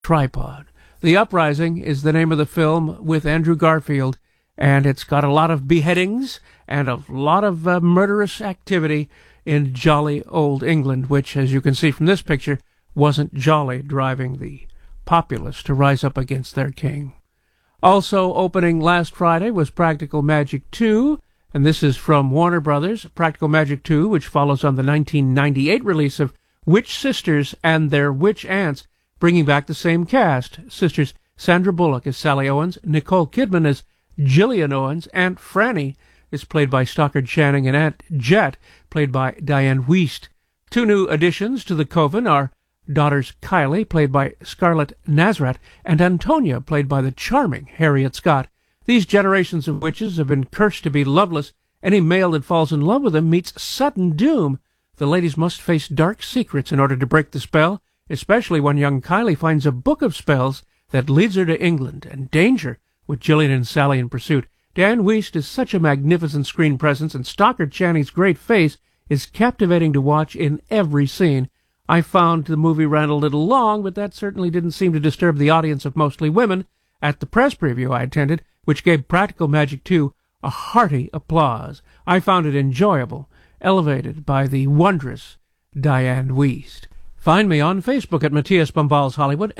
tripod. The Uprising is the name of the film with Andrew Garfield, and it's got a lot of beheadings and a lot of murderous activity in jolly old England, which, as you can see from this picture, wasn't jolly, driving the populace to rise up against their king. Also opening last Friday was Practical Magic 2, and this is from Warner Brothers. Practical Magic 2, which follows on the 1998 release of Witch Sisters and Their Witch Aunts, bringing back the same cast. Sisters Sandra Bullock as Sally Owens, Nicole Kidman as Gillian Owens, Aunt Franny is played by Stockard Channing, and Aunt Jet, played by Diane Wiest. Two new additions to the coven are daughters Kylie, played by Scarlett Nazrat, and Antonia, played by the charming Harriet Scott. These generations of witches have been cursed to be loveless. Any male that falls in love with them meets sudden doom. The ladies must face dark secrets in order to break the spell, especially when young Kylie finds a book of spells that leads her to England and danger with Gillian and Sally in pursuit. Diane Wiest is such a magnificent screen presence, and Stockard Channing's great face is captivating to watch in every scene. I found the movie ran a little long, but that certainly didn't seem to disturb the audience of mostly women at the press preview I attended, which gave Practical Magic 2 a hearty applause. I found it enjoyable, elevated by the wondrous Diane Wiest. Find me on Facebook at Matthias Bombals Hollywood,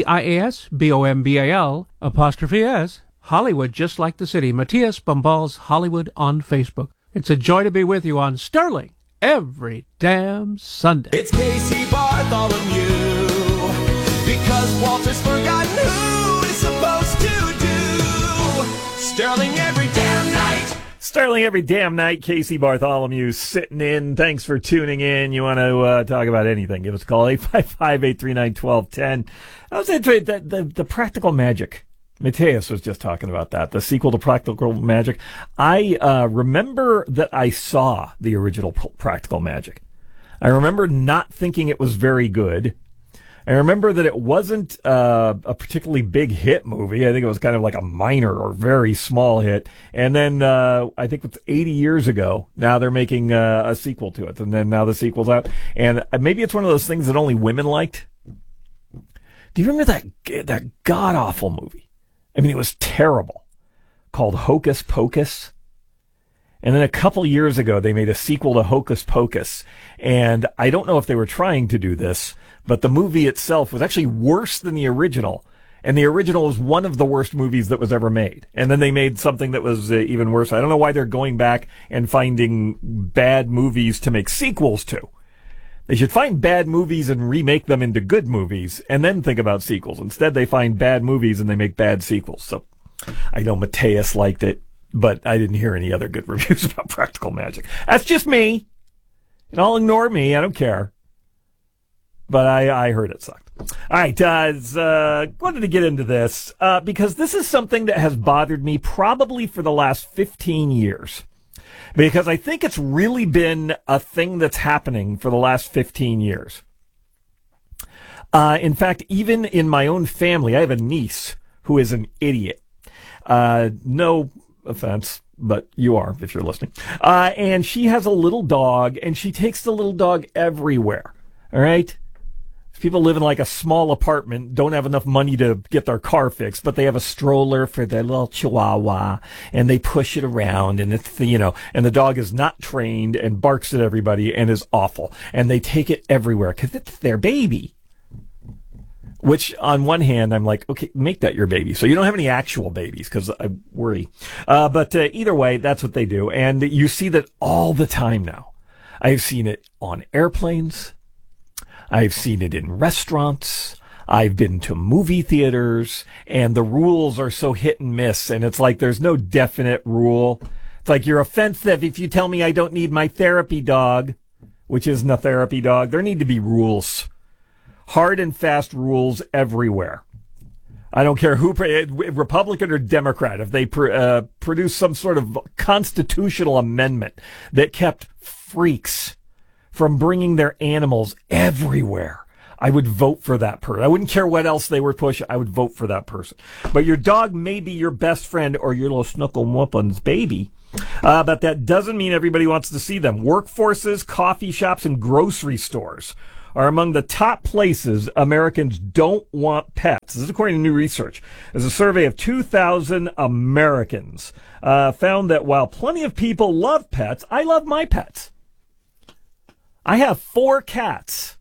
MATIAS-BOMBAL''S, Hollywood, just like the city. Matthias Bombals Hollywood on Facebook. It's a joy to be with you on Sterling every damn Sunday. It's Casey Bartholomew, because Walter's forgotten who is supposed to do Sterling every damn night. Sterling every damn night. Casey Bartholomew sitting in. Thanks for tuning in. You want to talk about anything, give us a call, 855-839-1210. I was interested the Practical Magic. Mateus was just talking about that, the sequel to Practical Magic. I remember that I saw the original Practical Magic. I remember not thinking it was very good. I remember that it wasn't a particularly big hit movie. I think it was kind of like a minor or very small hit. And then I think it's 80 years ago, now they're making a sequel to it. And then now the sequel's out. And maybe it's one of those things that only women liked. Do you remember that god-awful movie? I mean, it was terrible, called Hocus Pocus. And then a couple years ago, they made a sequel to Hocus Pocus. And I don't know if they were trying to do this, but the movie itself was actually worse than the original. And the original was one of the worst movies that was ever made. And then they made something that was even worse. I don't know why they're going back and finding bad movies to make sequels to. They should find bad movies and remake them into good movies and then think about sequels. Instead, they find bad movies and they make bad sequels. So I know Mateus liked it, but I didn't hear any other good reviews about Practical Magic. That's just me. And I'll ignore me. I don't care. But I heard it sucked. All right. Wanted to get into this because this is something that has bothered me probably for the last 15 years. Because I think it's really been a thing that's happening for the last 15 years. In fact, even in my own family, I have a niece who is an idiot. No offense, but you are if you're listening. And she has a little dog, and she takes the little dog everywhere. All right? People live in like a small apartment, don't have enough money to get their car fixed, but they have a stroller for their little chihuahua, and they push it around, and it's, and the dog is not trained and barks at everybody and is awful. And they take it everywhere because it's their baby. Which, on one hand, I'm like, okay, make that your baby. So you don't have any actual babies because I worry. But either way, that's what they do. And you see that all the time now. I've seen it on airplanes. I've seen it in restaurants. I've been to movie theaters, and the rules are so hit and miss, and it's like there's no definite rule. It's like you're offensive if you tell me I don't need my therapy dog, which isn't a therapy dog. There need to be rules. Hard and fast rules everywhere. I don't care who, Republican or Democrat, if they produce some sort of constitutional amendment that kept freaks from bringing their animals everywhere, I would vote for that person. I wouldn't care what else they were pushing. I would vote for that person. But your dog may be your best friend or your little snuckle muffins baby. But that doesn't mean everybody wants to see them. Workforces, coffee shops, and grocery stores are among the top places Americans don't want pets. This is according to new research. There's a survey of 2,000 Americans found that while plenty of people love pets, I love my pets. I have 4 cats.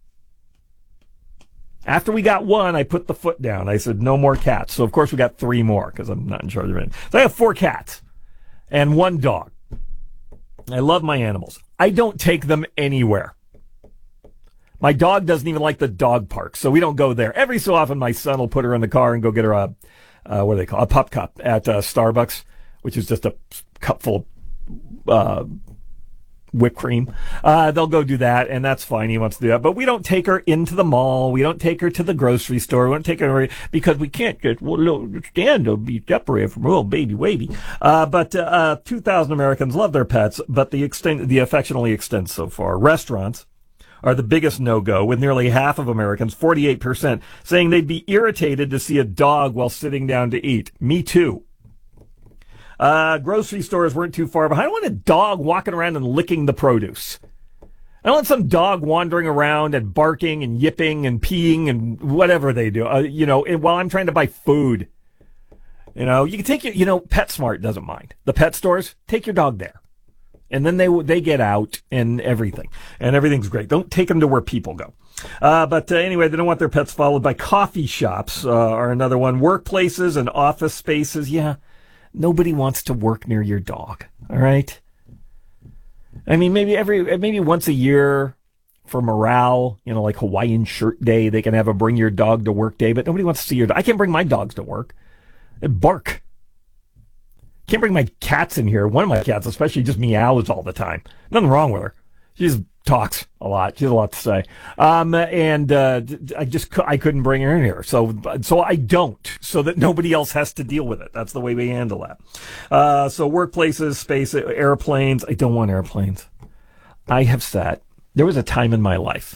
After we got one, I put the foot down. I said, no more cats. So, of course, we got 3 more because I'm not in charge of it. So I have 4 cats and 1 dog. I love my animals. I don't take them anywhere. My dog doesn't even like the dog park, so we don't go there. Every so often, my son will put her in the car and go get her a pup cup at Starbucks, which is just a cup full of whipped cream. They'll go do that, and that's fine. He wants to do that. But we don't take her into the mall. We don't take her to the grocery store. We don't take her because we can't stand to be separated from little baby wavy. But 2,000 Americans love their pets, but the affection only extends so far. Restaurants are the biggest no-go, with nearly half of Americans, 48%, saying they'd be irritated to see a dog while sitting down to eat. Me too. Grocery stores weren't too far behind. I don't want a dog walking around and licking the produce. I don't want some dog wandering around and barking and yipping and peeing and whatever they do, while I'm trying to buy food. You can take PetSmart doesn't mind. The pet stores, take your dog there. And then they get out and everything. And everything's great. Don't take them to where people go. But anyway, they don't want their pets followed by coffee shops are another one. Workplaces and office spaces, yeah. Nobody wants to work near your dog, all right? I mean, maybe once a year for morale, like Hawaiian Shirt Day, they can have a bring your dog to work day, but nobody wants to see your dog. I can't bring my dogs to work. They bark. Can't bring my cats in here. One of my cats especially just meows all the time. Nothing wrong with her. She just talks a lot. She has a lot to say. I couldn't bring her in here. So I don't, so that nobody else has to deal with it. That's the way we handle that. So workplaces, space, airplanes. I don't want airplanes. I have sat. There was a time in my life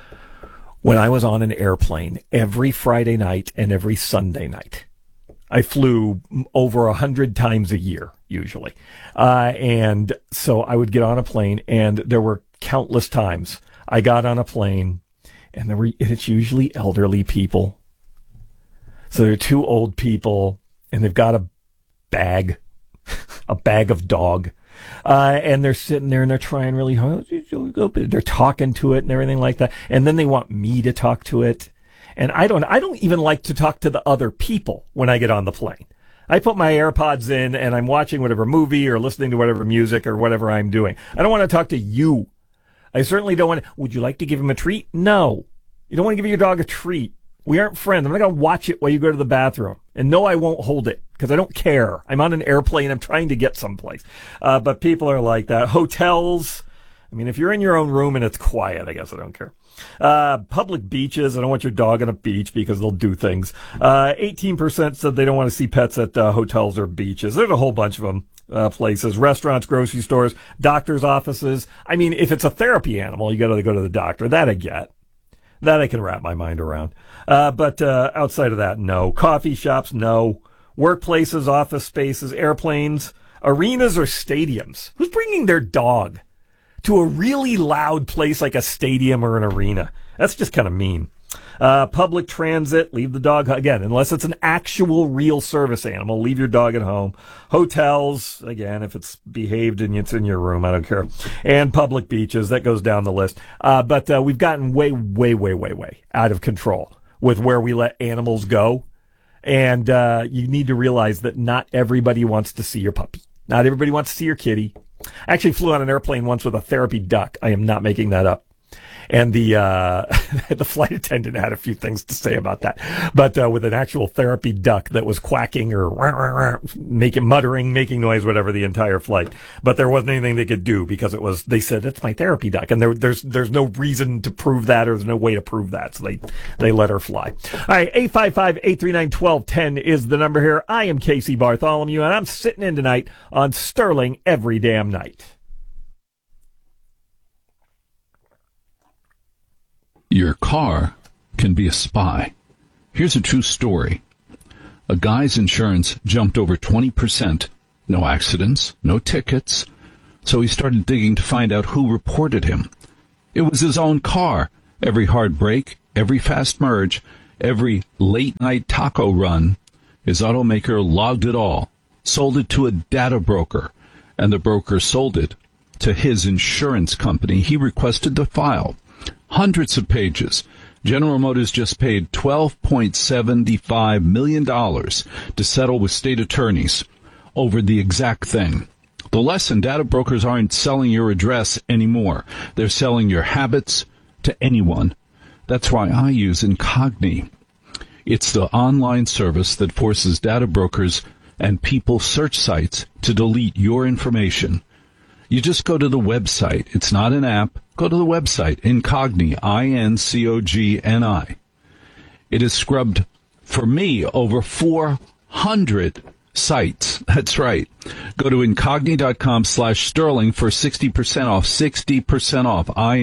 when I was on an airplane every Friday night and every Sunday night. I flew over 100 times a year, usually. And so I would get on a plane, and there were countless times I got on a plane, and it's usually elderly people. So they're 2 old people, and they've got a bag of dog. And they're sitting there, and they're trying really hard. They're talking to it and everything like that. And then they want me to talk to it. And I don't even like to talk to the other people when I get on the plane. I put my AirPods in and I'm watching whatever movie or listening to whatever music or whatever I'm doing. I don't want to talk to you. I certainly don't want to. Would you like to give him a treat? No. You don't want to give your dog a treat. We aren't friends. I'm not going to watch it while you go to the bathroom. And no, I won't hold it because I don't care. I'm on an airplane. I'm trying to get someplace. But people are like that. Hotels. I mean, if you're in your own room and it's quiet, I guess I don't care. Public beaches. I don't want your dog on a beach because they'll do things. 18% said they don't want to see pets at hotels or beaches. There's a whole bunch of them. Places, restaurants, grocery stores, doctor's offices. I mean, if it's a therapy animal, you got to go to the doctor. That I get. That I can wrap my mind around. But outside of that, no. Coffee shops, no. Workplaces, office spaces, airplanes, arenas or stadiums. Who's bringing their dog to a really loud place like a stadium or an arena? That's just kind of mean. Public transit, leave the dog, again, unless it's an actual real service animal, leave your dog at home. Hotels, again, if it's behaved and it's in your room, I don't care. And public beaches, that goes down the list. But we've gotten way, way, way, way, way out of control with where we let animals go. And you need to realize that not everybody wants to see your puppy. Not everybody wants to see your kitty. I actually flew on an airplane once with a therapy duck. I am not making that up. And the flight attendant had a few things to say about that. But with an actual therapy duck that was quacking or muttering, making noise, whatever, the entire flight. But there wasn't anything they could do because they said, it's my therapy duck. And there's no reason to prove that, or there's no way to prove that. So they let her fly. All right, 855-839-1210 is the number here. I am Casey Bartholomew, and I'm sitting in tonight on Sterling every damn night. Your car can be a spy. Here's a true story. A guy's insurance jumped over 20%. No accidents, no tickets. So he started digging to find out who reported him. It was his own car. Every hard break, every fast merge, every late-night taco run, his automaker logged it all, sold it to a data broker, and the broker sold it to his insurance company. He requested the file. Hundreds of pages. General Motors just paid $12.75 million to settle with state attorneys over the exact thing. The lesson: data brokers aren't selling your address anymore. They're selling your habits to anyone. That's why I use Incogni. It's the online service that forces data brokers and people search sites to delete your information. You just go to the website. It's not an app. Go to the website, Incogni, Incogni. It has scrubbed, for me, over 400 sites. That's right. Go to incogni.com/sterling for 60% off. 60% off.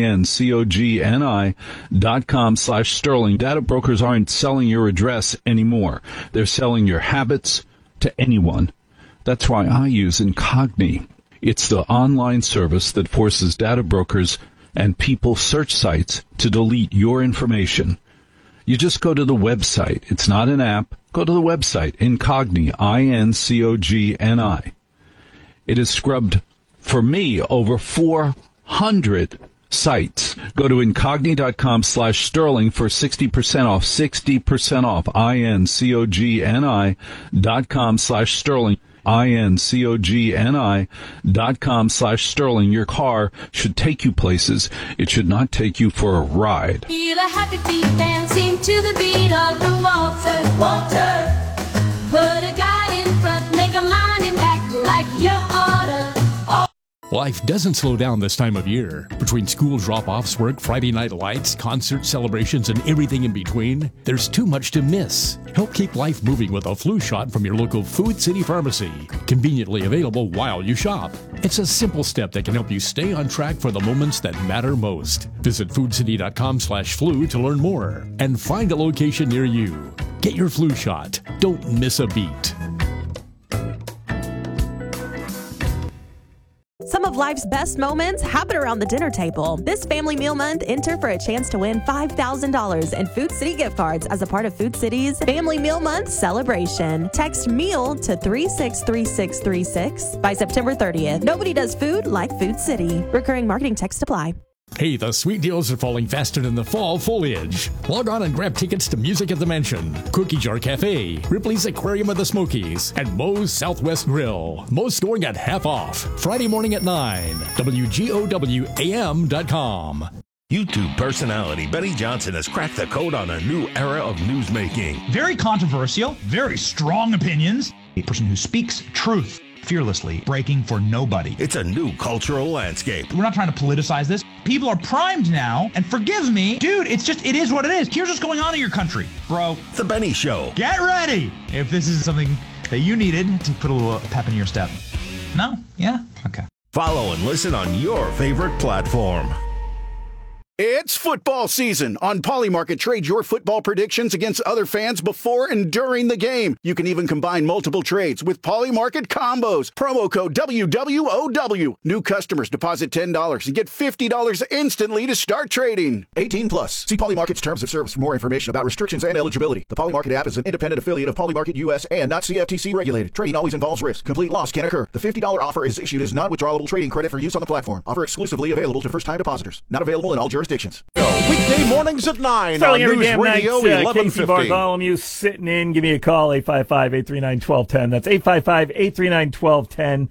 Incogni.com/sterling. Data brokers aren't selling your address anymore. They're selling your habits to anyone. That's why I use Incogni. It's the online service that forces data brokers and people search sites to delete your information. You just go to the website. It's not an app. Go to the website, Incogni, Incogni. It has scrubbed, for me, over 400 sites. Go to incogni.com/sterling for 60% off. 60% off. Incogni.com/sterling. Incogni.com/sterling. Your car should take you places. It should not take you for a ride. Feel a happy feet dancing to the beat of the waltzer. Walter, put a guy in front, make a line in back like you oughta. Life doesn't slow down this time of year. Between school drop-offs, work, Friday night lights, concert celebrations, and everything in between, there's too much to miss. Help keep life moving with a flu shot from your local Food City Pharmacy. Conveniently available while you shop. It's a simple step that can help you stay on track for the moments that matter most. Visit foodcity.com/flu to learn more and find a location near you. Get your flu shot. Don't miss a beat. Some of life's best moments happen around the dinner table. This Family Meal Month, enter for a chance to win $5,000 in Food City gift cards as a part of Food City's Family Meal Month celebration. Text MEAL to 363636 by September 30th. Nobody does food like Food City. Recurring marketing text apply. Hey, the sweet deals are falling faster than the fall foliage. Log on and grab tickets to Music at the Mansion, Cookie Jar Cafe, Ripley's Aquarium of the Smokies, and Moe's Southwest Grill. Moe's going at half off. Friday morning at 9. WGOWAM.com. YouTube personality Benny Johnson has cracked the code on a new era of newsmaking. Very controversial, very strong opinions. A person who speaks truth fearlessly, breaking for nobody. It's a new cultural landscape. We're not trying to politicize this. People are primed now, and forgive me, dude, it is what it is. Here's what's going on in your country, bro. The Benny Show. Get ready if this is something that you needed to put a little pep in your step. No? Yeah? Okay. Follow and listen on your favorite platform. It's football season. On Polymarket, trade your football predictions against other fans before and during the game. You can even combine multiple trades with Polymarket combos. Promo code WWOW. New customers deposit $10 and get $50 instantly to start trading. 18 plus. See Polymarket's terms of service for more information about restrictions and eligibility. The Polymarket app is an independent affiliate of Polymarket US and not CFTC regulated. Trading always involves risk. Complete loss can occur. The $50 offer is issued as non-withdrawable trading credit for use on the platform. Offer exclusively available to first-time depositors. Not available in all jurisdictions. Weekday mornings at 9 Starting on every News damn Radio night, 1150. Casey Bartholomew sitting in. Give me a call, 855-839-1210. That's 855-839-1210.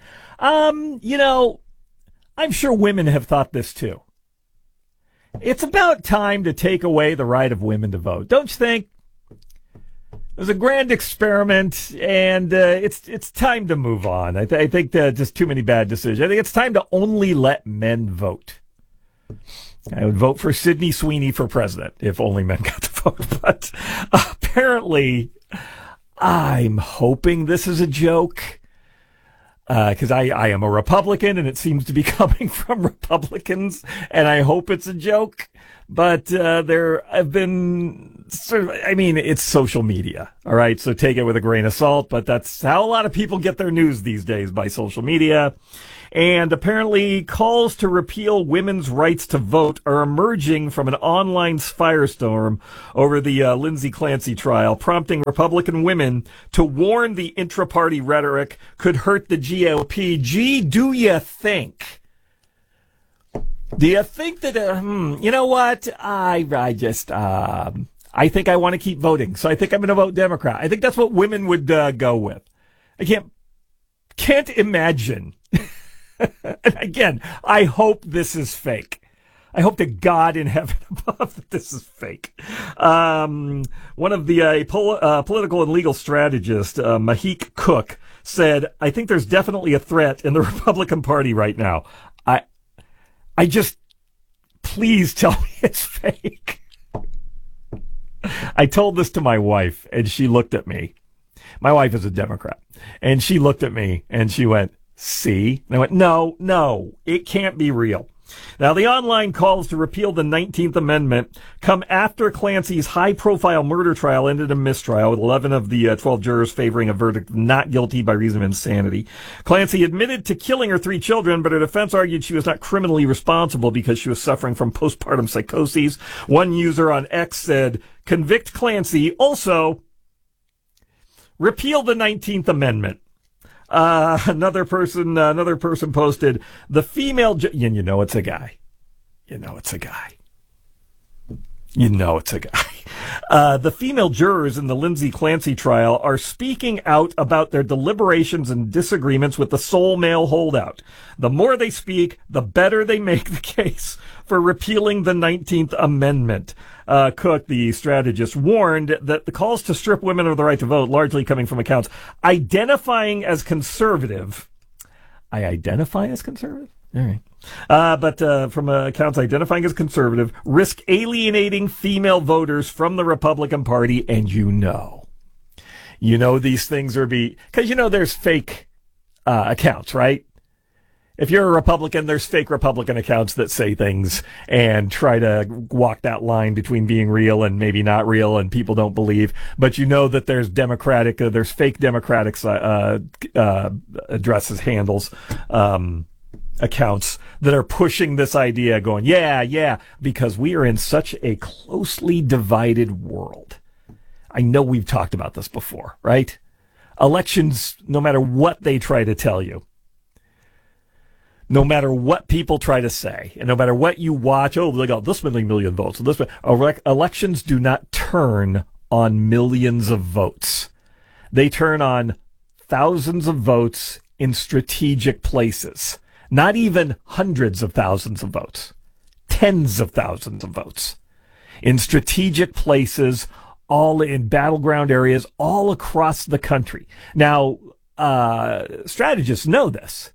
I'm sure women have thought this too. It's about time to take away the right of women to vote. Don't you think? It was a grand experiment, and it's time to move on. I think just too many bad decisions. I think it's time to only let men vote. I would vote for Sydney Sweeney for president if only men got to vote. But apparently, I'm hoping this is a joke because I am a Republican and it seems to be coming from Republicans, and I hope it's a joke. But there have been it's social media, all right? So take it with a grain of salt, but that's how a lot of people get their news these days, by social media. And apparently calls to repeal women's rights to vote are emerging from an online firestorm over the Lindsey Clancy trial, prompting Republican women to warn the intra-party rhetoric could hurt the GOP. Gee, do you think? Do you think that, you know what? I think I want to keep voting, so I think I'm going to vote Democrat. I think that's what women would go with. I can't imagine. And again, I hope this is fake. I hope to God in heaven above that this is fake. One of the political and legal strategist, Mahik Cook, said, I think there's definitely a threat in the Republican Party right now. I just, please tell me it's fake. I told this to my wife, and she looked at me. My wife is a Democrat. And she looked at me, and she went, see? And I went, no, it can't be real. Now, the online calls to repeal the 19th Amendment come after Clancy's high-profile murder trial ended in mistrial, with 11 of the 12 jurors favoring a verdict not guilty by reason of insanity. Clancy admitted to killing her 3 children, but her defense argued she was not criminally responsible because she was suffering from postpartum psychoses. One user on X said, convict Clancy. Also, repeal the 19th Amendment. Another person posted, the female, and you know it's a guy. The female jurors in the Lindsey Clancy trial are speaking out about their deliberations and disagreements with the sole male holdout. The more they speak, the better they make the case for repealing the 19th Amendment. Cook, the strategist, warned that the calls to strip women of the right to vote, largely coming from accounts identifying as conservative. I identify as conservative? All right. But from accounts identifying as conservative, risk alienating female voters from the Republican Party. And you know these things are because there's fake accounts, right? If you're a Republican, there's fake Republican accounts that say things and try to walk that line between being real and maybe not real, and people don't believe. But you know that there's there's fake Democratic addresses, handles, accounts that are pushing this idea, going, yeah, because we are in such a closely divided world. I know we've talked about this before, right? Elections, no matter what they try to tell you, no matter what people try to say, and no matter what you watch, they got this many million votes. Elections do not turn on millions of votes. They turn on thousands of votes in strategic places. Not even hundreds of thousands of votes. Tens of thousands of votes. In strategic places, all in battleground areas, all across the country. Now, strategists know this.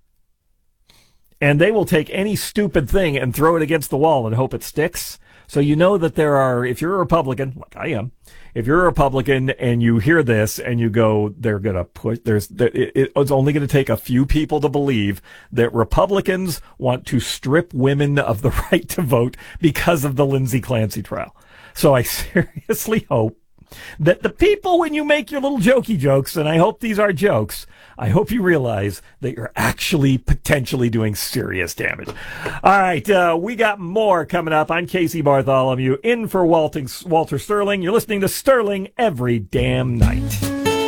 And they will take any stupid thing and throw it against the wall and hope it sticks. So you know that if you're a Republican, like I am, if you're a Republican and you hear this and you go, they're going to push, it's only going to take a few people to believe that Republicans want to strip women of the right to vote because of the Lindsey Clancy trial. So I seriously hope that the people, when you make your little jokey jokes, and I hope these are jokes, I hope you realize that you're actually potentially doing serious damage. All right, we got more coming up. I'm Casey Bartholomew, in for Walter Sterling. You're listening to Sterling every damn night.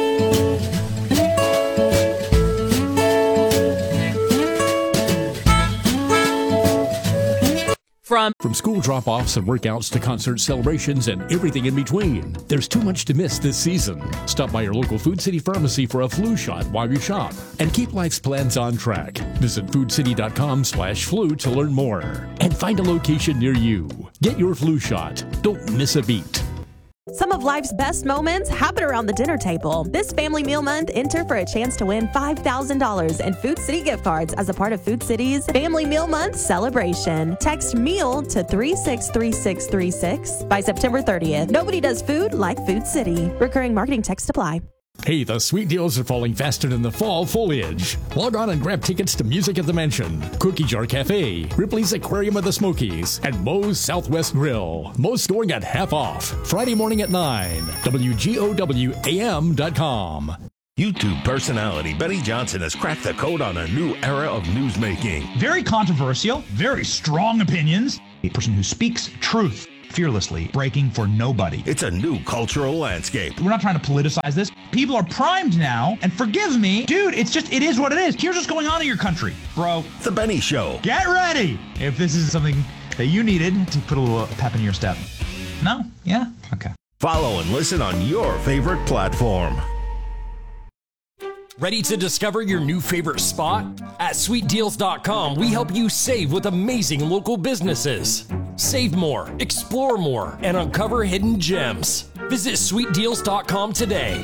From school drop-offs and workouts to concert celebrations and everything in between, there's too much to miss this season. Stop by your local Food City pharmacy for a flu shot while you shop and keep life's plans on track. Visit foodcity.com/flu to learn more and find a location near you. Get your flu shot. Don't miss a beat. Some of life's best moments happen around the dinner table. This Family Meal Month, enter for a chance to win $5,000 in Food City gift cards as a part of Food City's Family Meal Month celebration. Text MEAL to 363636 by September 30th. Nobody does food like Food City. Recurring marketing text apply. Hey, the sweet deals are falling faster than the fall foliage. Log on and grab tickets to Music at the Mansion, Cookie Jar Cafe, Ripley's Aquarium of the Smokies, and Moe's Southwest Grill. Most going at half off. Friday morning at 9. WGOWAM.com. YouTube personality Benny Johnson has cracked the code on a new era of newsmaking. Very controversial, very strong opinions. A person who speaks truth fearlessly, breaking for nobody. It's a new cultural landscape. We're not trying to politicize this. People are primed now, and forgive me, dude, it is what it is. Here's what's going on in your country, bro. The Benny Show. Get ready if this is something that you needed to put a little pep in your step. No? Yeah? Okay. Follow and listen on your favorite platform. Ready to discover your new favorite spot? At SweetDeals.com, we help you save with amazing local businesses. Save more, explore more, and uncover hidden gems. Visit SweetDeals.com today.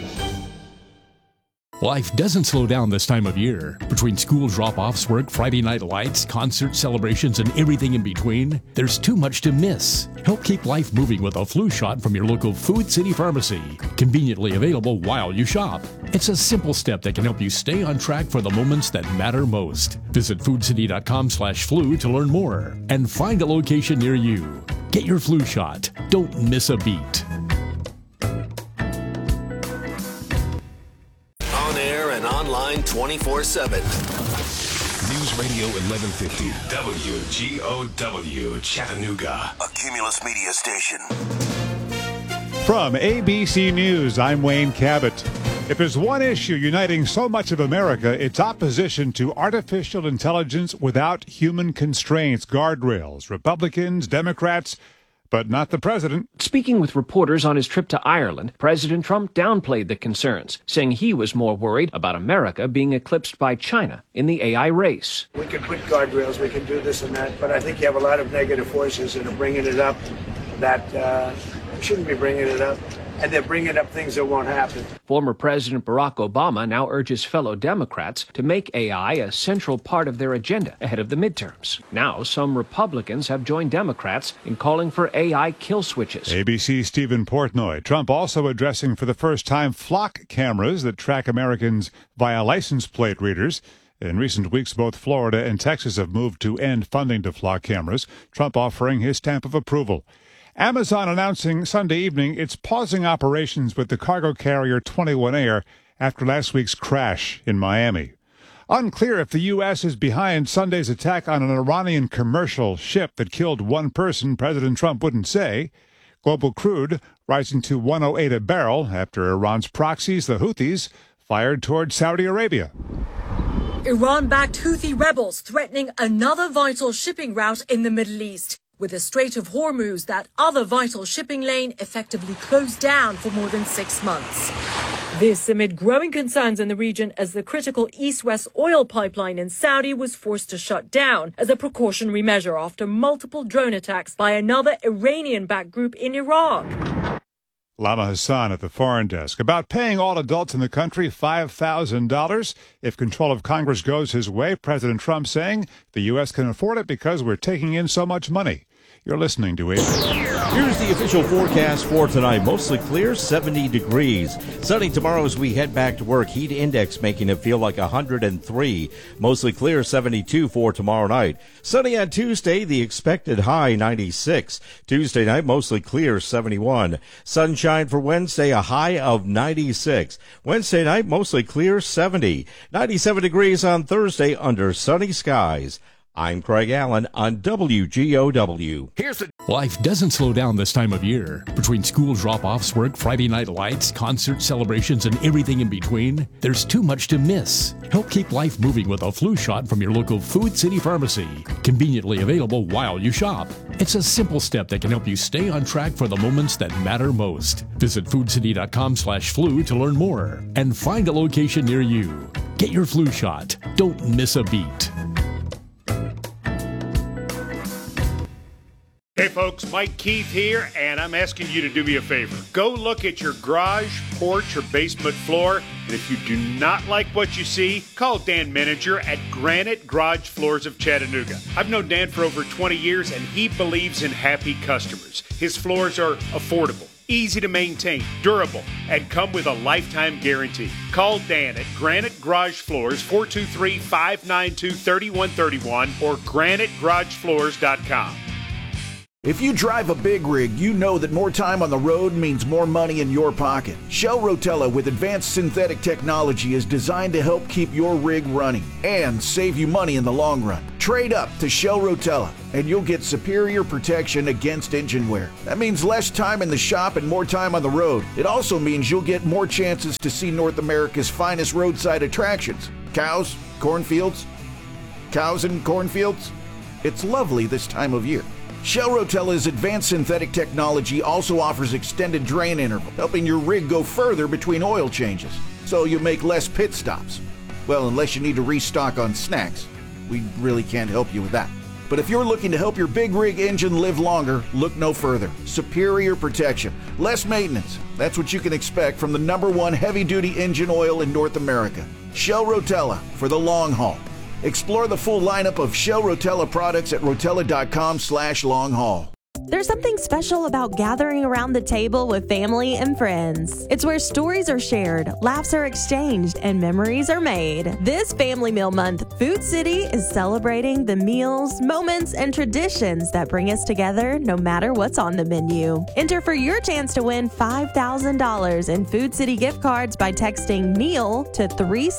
Life doesn't slow down this time of year. Between school drop-offs, work, Friday night lights, concert celebrations, and everything in between, there's too much to miss. Help keep life moving with a flu shot from your local Food City Pharmacy. Conveniently available while you shop. It's a simple step that can help you stay on track for the moments that matter most. Visit foodcity.com/flu to learn more and find a location near you. Get your flu shot. Don't miss a beat. Online 24/7. News Radio 1150 WGOW Chattanooga, a Cumulus Media station. From ABC News, I'm Wayne Cabot. If there's one issue uniting so much of America, it's opposition to artificial intelligence without human constraints, guardrails. Republicans, Democrats, but not the president. Speaking with reporters on his trip to Ireland, President Trump downplayed the concerns, saying he was more worried about America being eclipsed by China in the AI race. We can put guardrails, we can do this and that, but I think you have a lot of negative forces that are bringing it up that shouldn't be bringing it up. And they're bringing up things that won't happen. Former President Barack Obama now urges fellow Democrats to make AI a central part of their agenda ahead of the midterms. Now, some Republicans have joined Democrats in calling for AI kill switches. ABC's Stephen Portnoy. Trump also addressing for the first time flock cameras that track Americans via license plate readers. In recent weeks, both Florida and Texas have moved to end funding to flock cameras, Trump offering his stamp of approval. Amazon announcing Sunday evening it's pausing operations with the cargo carrier 21 Air after last week's crash in Miami. Unclear if the U.S. is behind Sunday's attack on an Iranian commercial ship that killed one person, President Trump wouldn't say. Global crude rising to $108 a barrel after Iran's proxies, the Houthis, fired toward Saudi Arabia. Iran-backed Houthi rebels threatening another vital shipping route in the Middle East, with the Strait of Hormuz, that other vital shipping lane, effectively closed down for more than 6 months. This amid growing concerns in the region as the critical east-west oil pipeline in Saudi was forced to shut down as a precautionary measure after multiple drone attacks by another Iranian-backed group in Iraq. Lama Hassan at the Foreign Desk about paying all adults in the country $5,000 if control of Congress goes his way. President Trump saying the U.S. can afford it because we're taking in so much money. You're listening to it. Here's the official forecast for tonight. Mostly clear, 70 degrees. Sunny tomorrow as we head back to work. Heat index making it feel like 103. Mostly clear, 72 for tomorrow night. Sunny on Tuesday, the expected high 96. Tuesday night, mostly clear, 71. Sunshine for Wednesday, a high of 96. Wednesday night, mostly clear, 70. 97 degrees on Thursday under sunny skies. I'm Craig Allen on WGOW. Life doesn't slow down this time of year. Between school drop-offs, work, Friday night lights, concert celebrations, and everything in between, there's too much to miss. Help keep life moving with a flu shot from your local Food City Pharmacy. Conveniently available while you shop. It's a simple step that can help you stay on track for the moments that matter most. Visit foodcity.com/flu to learn more and find a location near you. Get your flu shot. Don't miss a beat. Hey folks, Mike Keith here, and I'm asking you to do me a favor. Go look at your garage, porch, or basement floor, and if you do not like what you see, call Dan Menninger at Granite Garage Floors of Chattanooga. I've known Dan for over 20 years, and he believes in happy customers. His floors are affordable, easy to maintain, durable, and come with a lifetime guarantee. Call Dan at Granite Garage Floors, 423-592-3131 or granitegaragefloors.com. If you drive a big rig, you know that more time on the road means more money in your pocket. Shell Rotella with advanced synthetic technology is designed to help keep your rig running and save you money in the long run. Trade up to Shell Rotella and you'll get superior protection against engine wear. That means less time in the shop and more time on the road. It also means you'll get more chances to see North America's finest roadside attractions. Cows, cornfields, cows and cornfields. It's lovely this time of year. Shell Rotella's advanced synthetic technology also offers extended drain interval, helping your rig go further between oil changes, so you make less pit stops. Well, unless you need to restock on snacks. We really can't help you with that. But if you're looking to help your big rig engine live longer, look no further. Superior protection, less maintenance. That's what you can expect from the #1 heavy-duty engine oil in North America. Shell Rotella for the long haul. Explore the full lineup of Shell Rotella products at rotella.com/long-haul. There's something special about gathering around the table with family and friends. It's where stories are shared, laughs are exchanged, and memories are made. This Family Meal Month, Food City is celebrating the meals, moments, and traditions that bring us together no matter what's on the menu. Enter for your chance to win $5,000 in Food City gift cards by texting meal to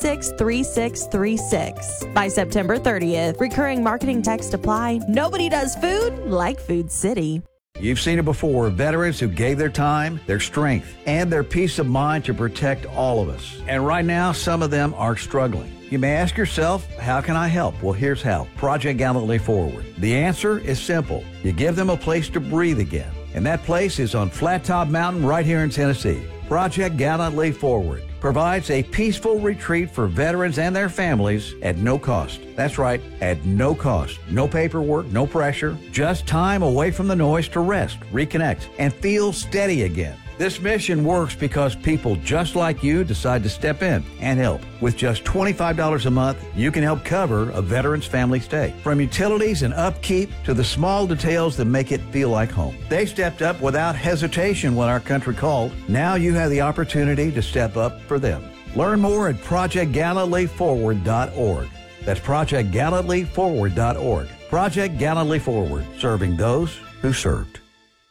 363636 by September 30th. Recurring marketing text apply. Nobody does food like Food City. You've seen it before, veterans who gave their time, their strength, and their peace of mind to protect all of us. And right now, some of them are struggling. You may ask yourself, how can I help? Well, here's how. Project Gallantly Forward. The answer is simple. You give them a place to breathe again. And that place is on Flat Top Mountain right here in Tennessee. Project Gallantly Forward provides a peaceful retreat for veterans and their families at no cost. That's right, at no cost. No paperwork, no pressure, just time away from the noise to rest, reconnect, and feel steady again. This mission works because people just like you decide to step in and help. With just $25 a month, you can help cover a veteran's family stay. From utilities and upkeep to the small details that make it feel like home. They stepped up without hesitation when our country called. Now you have the opportunity to step up for them. Learn more at ProjectGallantlyForward.org. That's ProjectGallantlyForward.org. Project Gallantly Forward, serving those who served.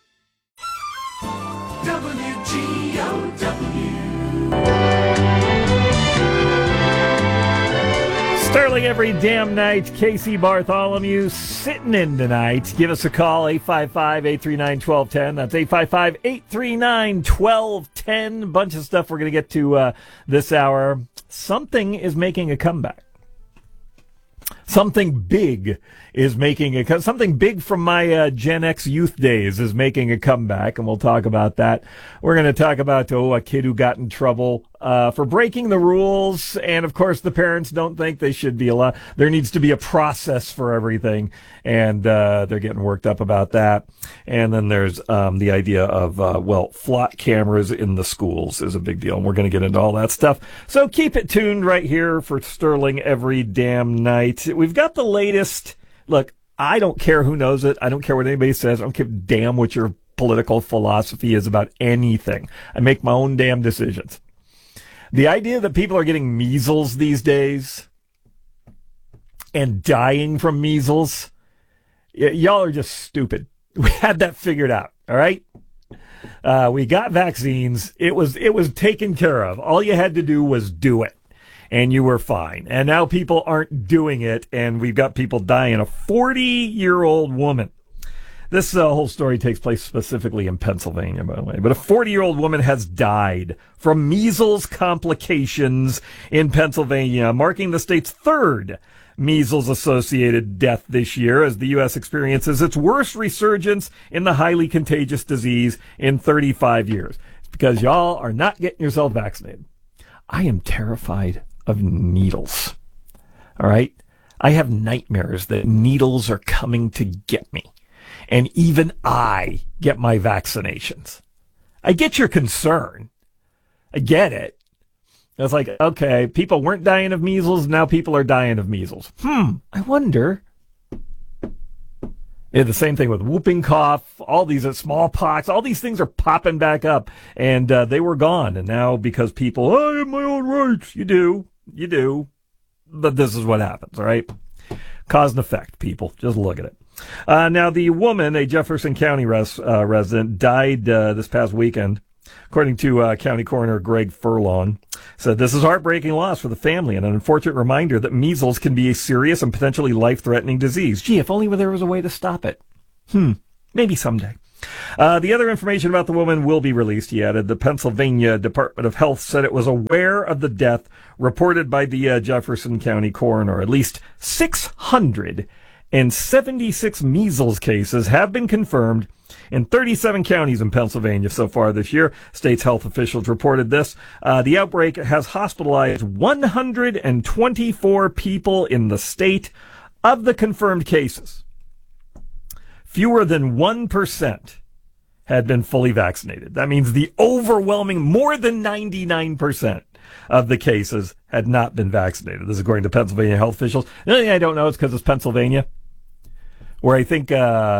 Sterling every damn night. Casey Bartholomew sitting in tonight. Give us a call, 855-839-1210. That's 855-839-1210. Bunch of stuff we're going to get to this hour. Something is making a comeback. Something big is making a something big from my Gen X youth days is making a comeback, and we'll talk about that. We're going to talk about a kid who got in trouble for breaking the rules, and of course the parents don't think they should be allowed. There needs to be a process for everything, and they're getting worked up about that. And then there's the idea of flock cameras in the schools is a big deal, and we're going to get into all that stuff. So keep it tuned right here for Sterling every damn night. We've got the latest. Look, I don't care who knows it. I don't care what anybody says. I don't give a damn what your political philosophy is about anything. I make my own damn decisions. The idea that people are getting measles these days and dying from measles, y'all are just stupid. We had that figured out, all right? We got vaccines. It was taken care of. All you had to do was do it, and you were fine. And now people aren't doing it, and we've got people dying. A 40-year-old woman. This whole story takes place specifically in Pennsylvania, by the way. But a 40-year-old woman has died from measles complications in Pennsylvania, marking the state's third measles-associated death this year as the U.S. experiences its worst resurgence in the highly contagious disease in 35 years. It's because y'all are not getting yourself vaccinated. I am terrified of needles. All right? I have nightmares that needles are coming to get me. And even I get my vaccinations. I get your concern. I get it. It's like, okay, people weren't dying of measles, now people are dying of measles. I wonder Yeah, the same thing with whooping cough, all these smallpox, all these things are popping back up, and they were gone. And now because people, I have my own rights, you do, but this is what happens, all right? Cause and effect, people. Just look at it. Now, the woman, a Jefferson County resident, died this past weekend. According to County Coroner Greg Furlong, said this is a heartbreaking loss for the family and an unfortunate reminder that measles can be a serious and potentially life-threatening disease. Gee, if only there was a way to stop it. Maybe someday. The other information about the woman will be released, he added. The Pennsylvania Department of Health said it was aware of the death reported by the Jefferson County Coroner. At least 676 measles cases have been confirmed in 37 counties in Pennsylvania so far this year. State's health officials reported this. The outbreak has hospitalized 124 people in the state. Of the confirmed cases, fewer than 1% had been fully vaccinated. That means the overwhelming, more than 99% of the cases had not been vaccinated. This is according to Pennsylvania health officials. The only thing I don't know is because it's Pennsylvania, where I think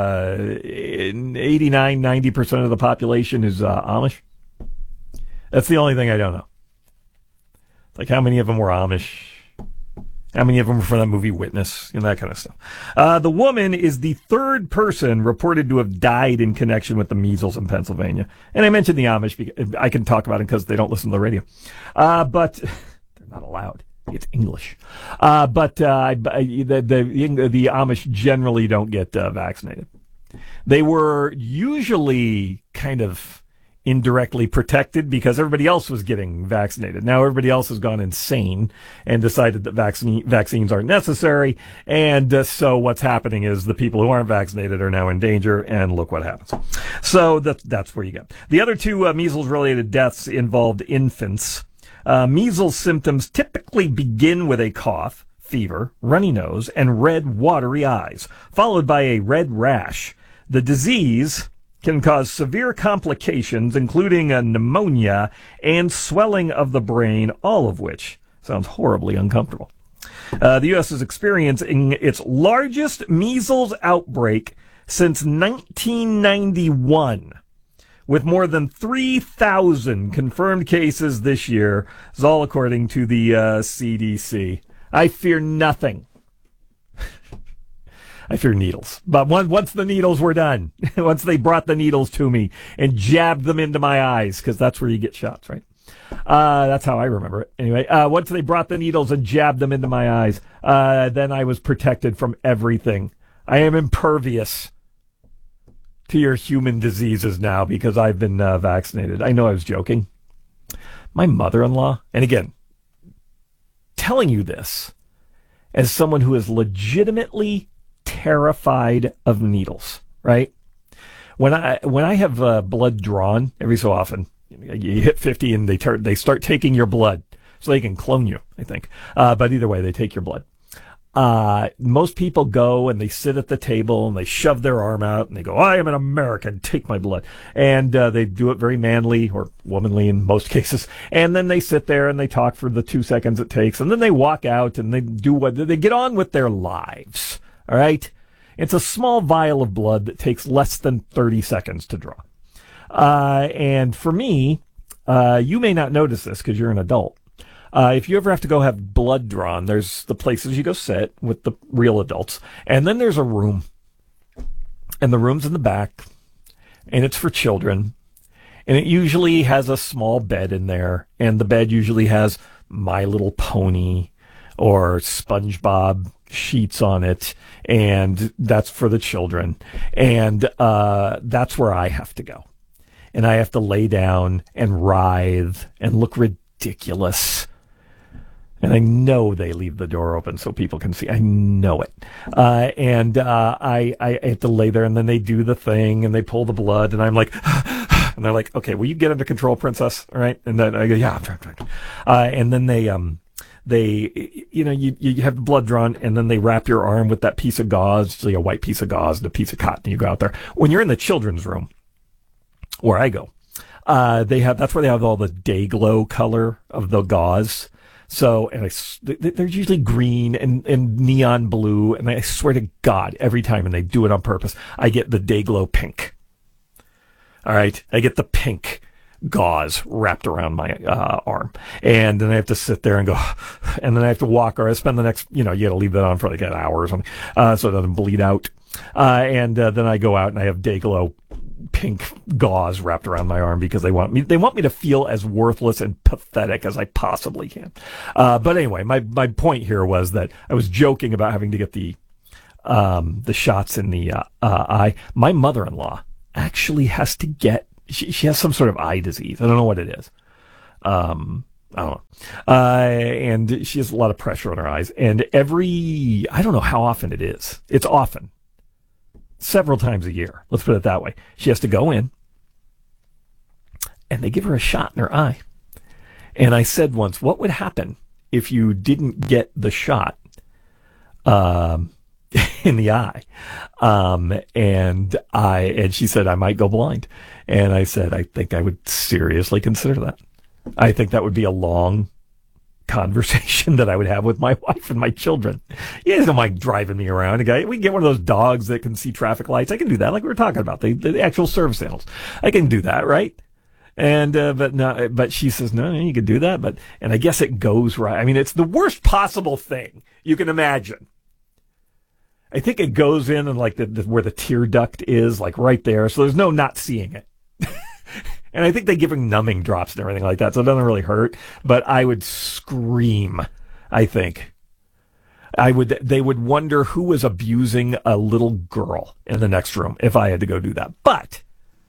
89, 90% of the population is Amish. That's the only thing I don't know. Like how many of them were Amish? How many of them were from that movie Witness? And that kind of stuff. The woman is the third person reported to have died in connection with the measles in Pennsylvania. And I mentioned the Amish because I can talk about it because they don't listen to the radio. But they're not allowed. It's English. But the Amish generally don't get vaccinated. They were usually kind of indirectly protected because everybody else was getting vaccinated. Now everybody else has gone insane and decided that vaccines aren't necessary. And so what's happening is the people who aren't vaccinated are now in danger, and look what happens. So that's where you go. The other two measles-related deaths involved infants. Measles symptoms typically begin with a cough, fever, runny nose, and red, watery eyes, followed by a red rash. The disease can cause severe complications, including pneumonia and swelling of the brain, all of which sounds horribly uncomfortable. The U.S. is experiencing its largest measles outbreak since 1991, with more than 3,000 confirmed cases this year. It's all according to the CDC. I fear nothing. I fear needles. But once the needles were done, once they brought the needles to me and jabbed them into my eyes, because that's where you get shots, right? That's how I remember it. Anyway, once they brought the needles and jabbed them into my eyes, then I was protected from everything. I am impervious to your human diseases now because I've been vaccinated. I know I was joking. My mother-in-law, and again, telling you this as someone who is legitimately terrified of needles, right? When I have blood drawn every so often, you hit 50 and they start taking your blood so they can clone you, I think. But either way, they take your blood. Most people go and they sit at the table and they shove their arm out and they go, I am an American, take my blood. And they do it very manly or womanly in most cases. And then they sit there and they talk for the 2 seconds it takes. And then they walk out and they they get on with their lives. All right? It's a small vial of blood that takes less than 30 seconds to draw. And for me, you may not notice this because you're an adult. If you ever have to go have blood drawn, there's the places you go sit with the real adults. And then there's a room. And the room's in the back. And it's for children. And it usually has a small bed in there. And the bed usually has My Little Pony or SpongeBob sheets on it. And that's for the children. And that's where I have to go. And I have to lay down and writhe and look ridiculous. And I know they leave the door open so people can see. I know it. And I have to lay there, and then they do the thing, and they pull the blood, and I'm like, and they're like, okay, will you get under control, princess? All right? And then I go, yeah, I'm trying. And then they you have the blood drawn, and then they wrap your arm with that piece of gauze, usually a white piece of gauze and a piece of cotton, and you go out there. When you're in the children's room, where I go, that's where they have all the day glow color of the gauze. So, and they're usually green and neon blue, and I swear to God, every time, and they do it on purpose, I get the Dayglow pink. All right? I get the pink gauze wrapped around my arm. And then I have to sit there and go, and then I have to walk, or I spend the next, you got to leave that on for like an hour or something, so it doesn't bleed out. And then I go out and I have Dayglow pink gauze wrapped around my arm because they want me to feel as worthless and pathetic as I possibly can. But anyway, my point here was that I was joking about having to get the shots in the eye. My mother-in-law actually has to get, she has some sort of eye disease. I don't know what it is. I don't know. And she has a lot of pressure on her eyes. And I don't know how often it is. It's often. Several times a year. Let's put it that way. She has to go in, and they give her a shot in her eye. And I said once, what would happen if you didn't get the shot in the eye? And she said, I might go blind. And I said, I think I would seriously consider that. I think that would be a long conversation that I would have with my wife and my children. You guys don't mind driving me around. We can get one of those dogs that can see traffic lights. I can do that, like we were talking about, the actual service animals. I can do that, right? And but she says, no, you can do that. And I guess it goes right. I mean, it's the worst possible thing you can imagine. I think it goes in and like where the tear duct is, like right there. So there's no not seeing it. And I think they give him numbing drops and everything like that, so it doesn't really hurt. But I would scream, I think. They would wonder who was abusing a little girl in the next room if I had to go do that. But,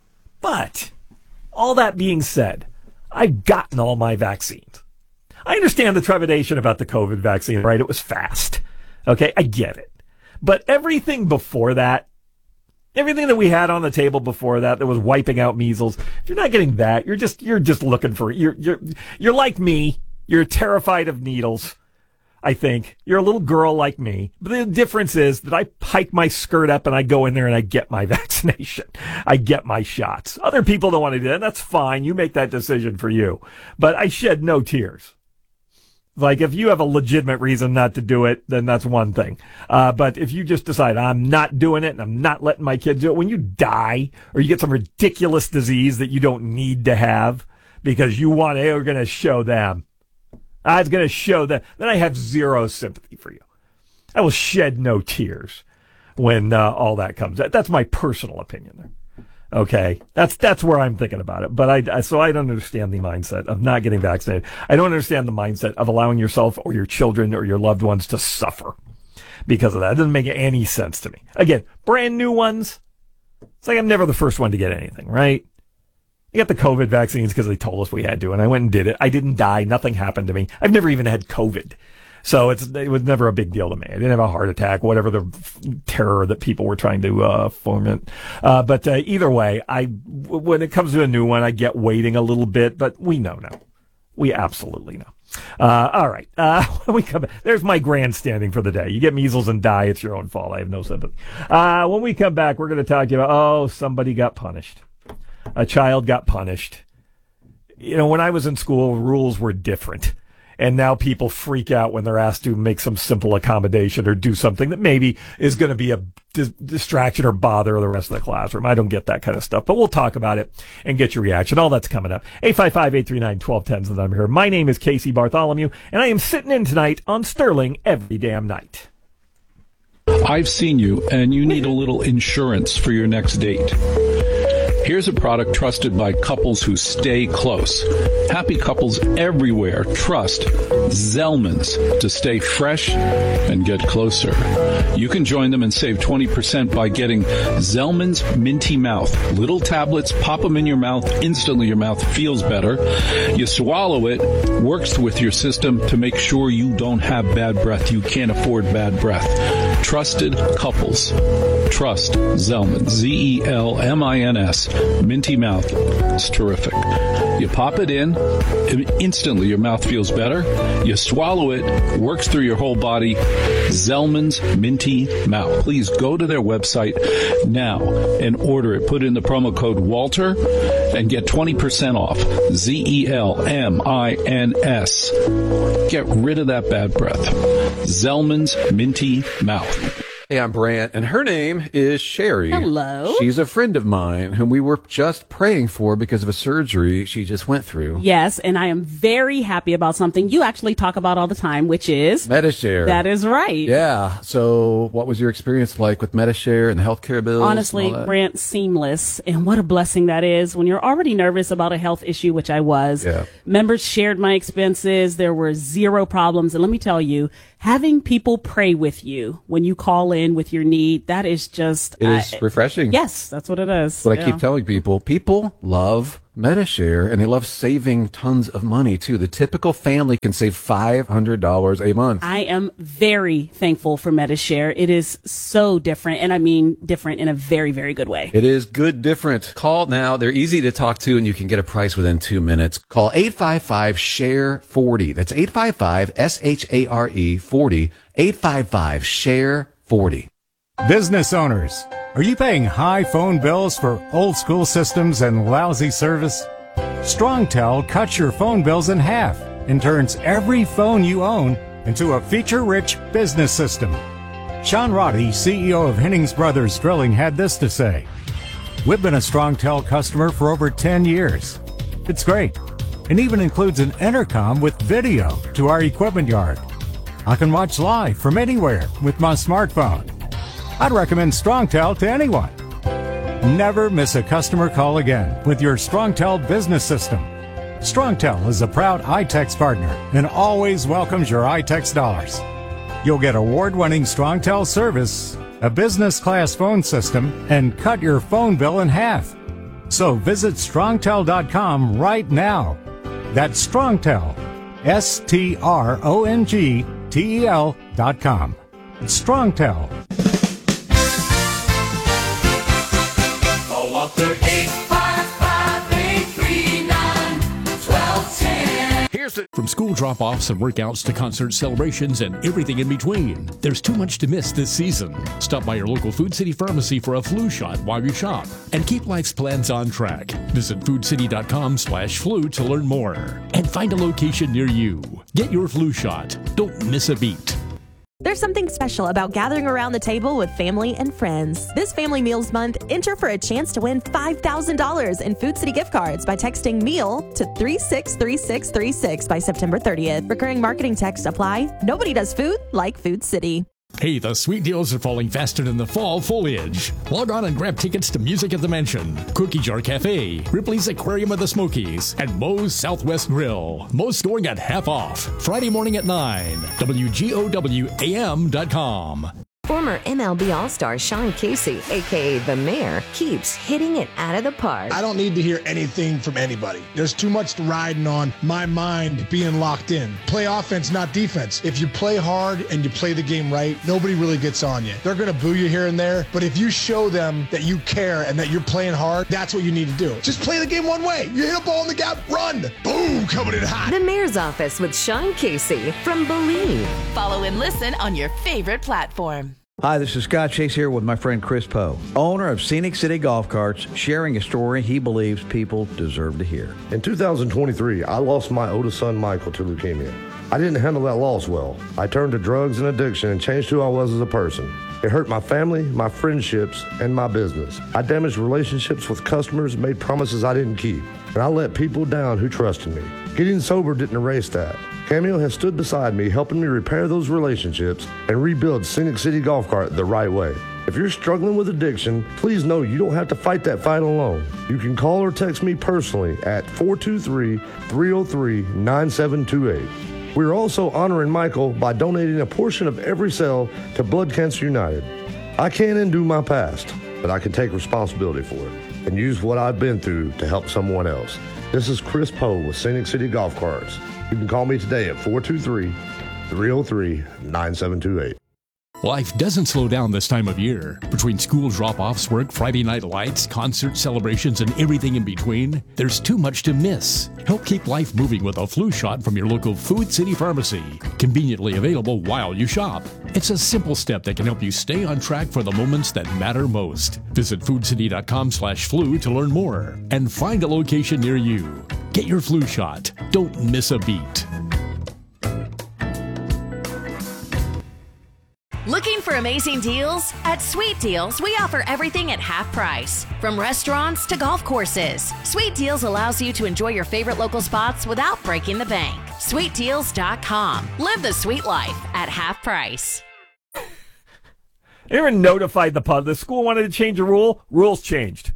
all that being said, I've gotten all my vaccines. I understand the trepidation about the COVID vaccine, right? It was fast. Okay, I get it. But everything before that, everything that we had on the table before that was wiping out measles. If you're not getting that, you're just looking for you're like me. You're terrified of needles. I think you're a little girl like me. But the difference is that I hike my skirt up and I go in there and I get my vaccination. I get my shots. Other people don't want to do that. That's fine. You make that decision for you. But I shed no tears. Like, if you have a legitimate reason not to do it, then that's one thing. But if you just decide, I'm not doing it and I'm not letting my kids do it, when you die or you get some ridiculous disease that you don't need to have because you want, hey, we're going to show them. I was going to show them. Then I have zero sympathy for you. I will shed no tears when all that comes. That's my personal opinion there. Okay, that's where I'm thinking about it. But I don't understand the mindset of not getting vaccinated. I don't understand the mindset of allowing yourself or your children or your loved ones to suffer because of that. It doesn't make any sense to me. Again, brand new ones. It's like I'm never the first one to get anything, right? I got the COVID vaccines because they told us we had to, and I went and did it. I didn't die. Nothing happened to me. I've never even had COVID. So it was never a big deal to me. I didn't have a heart attack, whatever the terror that people were trying to foment. But either way, when it comes to a new one, I get waiting a little bit, but we know now. We absolutely know. All right. When we come back, there's my grandstanding for the day. You get measles and die, it's your own fault. I have no sympathy. When we come back, we're going to talk to you about, somebody got punished. A child got punished. When I was in school, rules were different. And now people freak out when they're asked to make some simple accommodation or do something that maybe is going to be a distraction or bother the rest of the classroom. I don't get that kind of stuff, but we'll talk about it and get your reaction. All that's coming up. 855-839-1210 is the number here. My name is Casey Bartholomew, and I am sitting in tonight on Sterling every damn night. I've seen you, and you need a little insurance for your next date. Here's a product trusted by couples who stay close. Happy couples everywhere trust Zellman's to stay fresh and get closer. You can join them and save 20% by getting Zellman's Minty Mouth. Little tablets, pop them in your mouth. Instantly your mouth feels better. You swallow it, works with your system to make sure you don't have bad breath. You can't afford bad breath. Trusted couples. Trust Zellman's. Zellmins. Minty Mouth. It's terrific. You pop it in, Instantly, your mouth feels better. You swallow it, works through your whole body. Zellman's Minty Mouth. Please go to their website now and order it. Put in the promo code Walter and get 20% off. ZELMINS. Get rid of that bad breath. Zellman's Minty Mouth. Hey, I'm Brant, and her name is Sherry. Hello. She's a friend of mine whom we were just praying for because of a surgery she just went through. Yes, and I am very happy about something you actually talk about all the time, which is Medi-Share. That is right. Yeah. So what was your experience like with Medi-Share and the healthcare bills? Honestly, Brant, seamless. And what a blessing that is when you're already nervous about a health issue, which I was. Yeah. Members shared my expenses. There were zero problems. And let me tell you, having people pray with you when you call in with your need, that is just... It is refreshing. Yes, that's what it is. What I keep telling people. People love Medi-Share, and they love saving tons of money, too. The typical family can save $500 a month. I am very thankful for Medi-Share. It is so different, and I mean different in a very, very good way. It is good different. Call now. They're easy to talk to, and you can get a price within 2 minutes. Call 855-SHARE-40. That's 855-SHARE-40. 855-SHARE-40. Business owners, are you paying high phone bills for old school systems and lousy service? StrongTel cuts your phone bills in half and turns every phone you own into a feature-rich business system. Sean Roddy, CEO of Hennings Brothers Drilling, had this to say: "We've been a StrongTel customer for over 10 years. It's great, and even includes an intercom with video to our equipment yard. I can watch live from anywhere with my smartphone. I'd recommend StrongTel to anyone. Never miss a customer call again with your StrongTel business system. StrongTel is a proud iTex partner and always welcomes your iTex dollars. You'll get award-winning StrongTel service, a business-class phone system, and cut your phone bill in half. So visit StrongTel.com right now. That's StrongTel, StrongTel.com. StrongTel. Walter 855-839-1210. Here's the from school drop-offs and workouts to concert celebrations and everything in between. There's too much to miss this season. Stop by your local Food City pharmacy for a flu shot while you shop and keep life's plans on track. Visit foodcity.com/flu to learn more and find a location near you. Get your flu shot. Don't miss a beat. There's something special about gathering around the table with family and friends. This Family Meals Month, enter for a chance to win $5,000 in Food City gift cards by texting MEAL to 363636 by September 30th. Recurring marketing text apply. Nobody does food like Food City. Hey, the sweet deals are falling faster than the fall foliage. Log on and grab tickets to Music at the Mansion, Cookie Jar Cafe, Ripley's Aquarium of the Smokies, and Moe's Southwest Grill. Moe's storing at half off. Friday morning at 9. WGOWAM.com. Former MLB All-Star Sean Casey, a.k.a. The Mayor, keeps hitting it out of the park. I don't need to hear anything from anybody. There's too much riding on my mind being locked in. Play offense, not defense. If you play hard and you play the game right, nobody really gets on you. They're going to boo you here and there, but if you show them that you care and that you're playing hard, that's what you need to do. Just play the game one way. You hit a ball in the gap, run. Boom, coming in hot. The Mayor's Office with Sean Casey from Believe. Follow and listen on your favorite platform. Hi, this is Scott Chase here with my friend Chris Poe, owner of Scenic City Golf Carts, sharing a story he believes people deserve to hear. In 2023, I lost my oldest son, Michael, to leukemia. I didn't handle that loss well. I turned to drugs and addiction and changed who I was as a person. It hurt my family, my friendships, and my business. I damaged relationships with customers, made promises I didn't keep, and I let people down who trusted me. Getting sober didn't erase that. Cameo has stood beside me, helping me repair those relationships and rebuild Scenic City Golf Cart the right way. If you're struggling with addiction, please know you don't have to fight that fight alone. You can call or text me personally at 423-303-9728. We're also honoring Michael by donating a portion of every sale to Blood Cancer United. I can't undo my past, but I can take responsibility for it and use what I've been through to help someone else. This is Chris Poe with Scenic City Golf Carts. You can call me today at 423-303-9728. Life doesn't slow down this time of year. Between school drop-offs, work, Friday night lights, concert celebrations, and everything in between, there's too much to miss. Help keep life moving with a flu shot from your local Food City Pharmacy. Conveniently available while you shop. It's a simple step that can help you stay on track for the moments that matter most. Visit foodcity.com/flu to learn more and find a location near you. Get your flu shot. Don't miss a beat. Looking for amazing deals? At Sweet Deals, we offer everything at half price. From restaurants to golf courses, Sweet Deals allows you to enjoy your favorite local spots without breaking the bank. SweetDeals.com. Live the sweet life at half price. Aaron notified the school wanted to change a rule. Rules changed.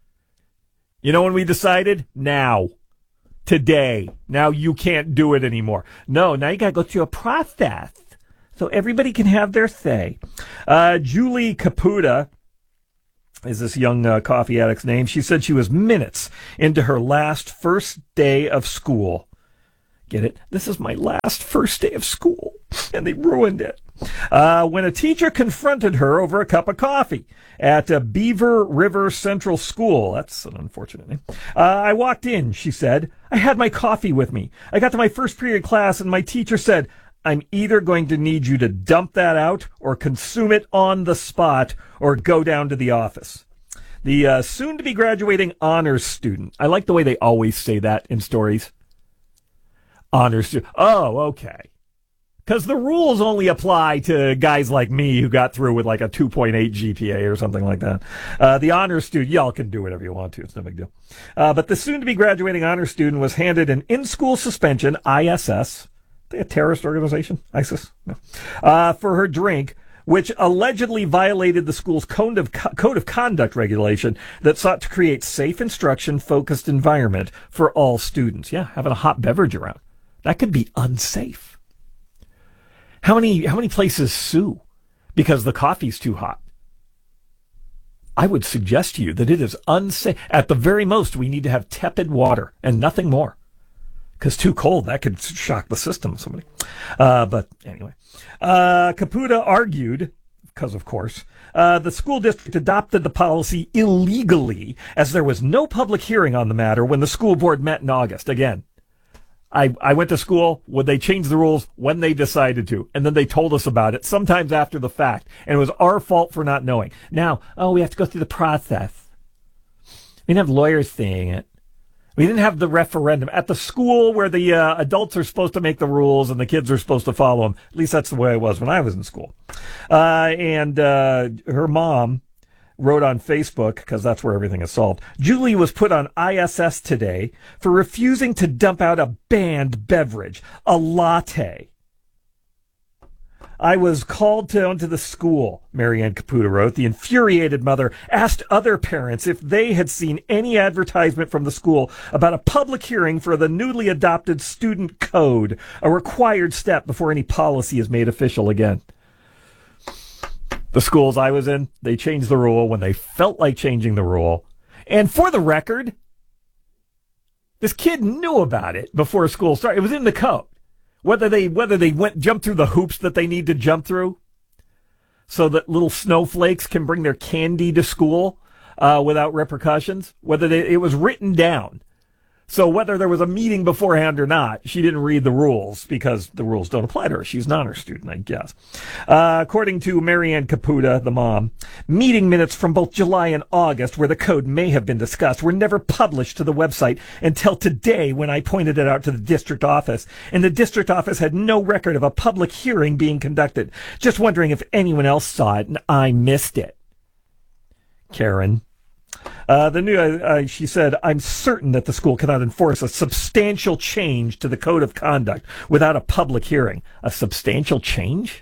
You know when we decided? Now. Today. Now you can't do it anymore. No, now you got to go through a process. So everybody can have their say. Julie Caputa is this young coffee addict's name. She said she was minutes into her first day of school. Get it? This is my first day of school. And they ruined it. When a teacher confronted her over a cup of coffee at Beaver River Central School. That's an unfortunate name. I walked in, she said. I had my coffee with me. I got to my first period class and my teacher said, I'm either going to need you to dump that out or consume it on the spot or go down to the office. The soon-to-be graduating honors student. I like the way they always say that in stories. Honors student. Oh, okay. Because the rules only apply to guys like me who got through with like a 2.8 GPA or something like that. The honors student, y'all can do whatever you want to. It's no big deal. But the soon-to-be graduating honors student was handed an in-school suspension, ISS, a terrorist organization, ISIS, no. For her drink, which allegedly violated the school's code of conduct regulation that sought to create safe instruction-focused environment for all students. Yeah, having a hot beverage around. That could be unsafe. How many places sue because the coffee's too hot? I would suggest to you that it is unsafe. At the very most, we need to have tepid water and nothing more. Because too cold, that could shock the system of somebody. But anyway, Caputa argued, because of course, the school district adopted the policy illegally as there was no public hearing on the matter when the school board met in August. Again, I went to school when they changed the rules when they decided to, and then they told us about it sometimes after the fact, and it was our fault for not knowing. Now, we have to go through the process. We didn't have lawyers saying it. We didn't have the referendum at the school where the adults are supposed to make the rules and the kids are supposed to follow them. At least that's the way it was when I was in school. And her mom wrote on Facebook, because that's where everything is solved, Julie was put on ISS today for refusing to dump out a banned beverage, a latte. I was called down to the school, Marianne Caputa wrote. The infuriated mother asked other parents if they had seen any advertisement from the school about a public hearing for the newly adopted student code, a required step before any policy is made official again. The schools I was in, they changed the rule when they felt like changing the rule. And for the record, this kid knew about it before school started. It was in the code. Whether they jump through the hoops that they need to jump through so that little snowflakes can bring their candy to school without repercussions, it was written down. So whether there was a meeting beforehand or not, she didn't read the rules because the rules don't apply to her. She's an honor student, I guess. According to Marianne Caputa, the mom, meeting minutes from both July and August where the code may have been discussed were never published to the website until today when I pointed it out to the district office. And the district office had no record of a public hearing being conducted. Just wondering if anyone else saw it and I missed it. Karen. She said, I'm certain that the school cannot enforce a substantial change to the code of conduct without a public hearing. A substantial change?